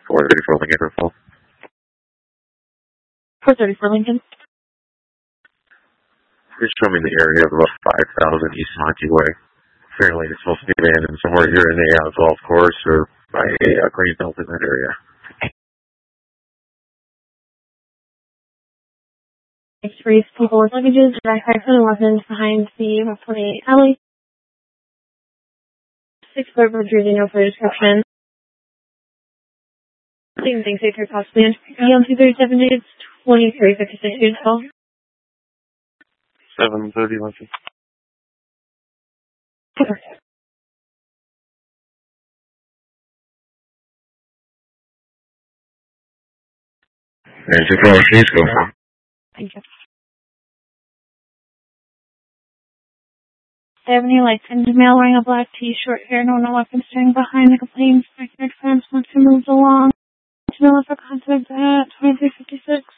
434 Lincoln Riffle. 434 Lincoln. You're showing me the area of about 5,000 East Monty Way. Fairlane is supposed to be abandoned somewhere here in the golf course or by a green belt in that area. X-rays, people with luggages, backpack for the weapons behind the 148 alley. 6-foot New Jersey, no further description. Same thing, safe here, possibly. EL 237 days, 2356 days 12. 7:30 Lincoln. And your car, please go for. Thank you. Ebony lights and male wearing a black tee, short hair, no weapon, standing behind the complainant's backyard fence once he moves along. To the left for contact at 2356.